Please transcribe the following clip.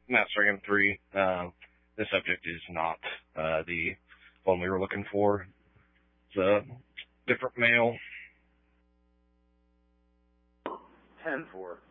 Master M3. The subject is not the one we were looking for. It's a different male. 10-4.